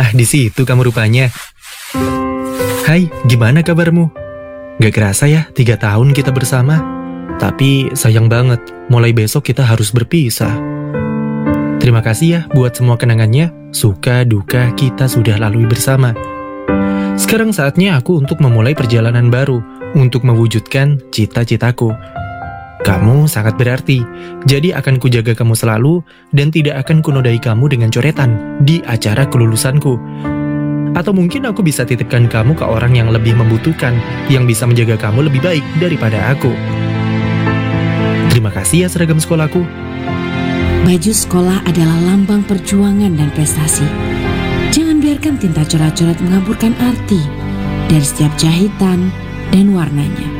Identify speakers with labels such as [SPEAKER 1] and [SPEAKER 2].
[SPEAKER 1] di situ kamu rupanya. Hai, gimana kabarmu? Gak kerasa ya, 3 tahun kita bersama. Tapi sayang banget, mulai besok kita harus berpisah. Terima kasih ya buat semua kenangannya, suka duka kita sudah lalui bersama. Sekarang saatnya aku untuk memulai perjalanan baru, untuk mewujudkan cita-citaku. Kamu sangat berarti, jadi akan kujaga kamu selalu dan tidak akan kunodai kamu dengan coretan di acara kelulusanku. Atau mungkin aku bisa titipkan kamu ke orang yang lebih membutuhkan, yang bisa menjaga kamu lebih baik daripada aku. Terima kasih ya seragam sekolahku.
[SPEAKER 2] Baju sekolah adalah lambang perjuangan dan prestasi. Jangan biarkan tinta coret-coret mengaburkan arti dari setiap jahitan dan warnanya.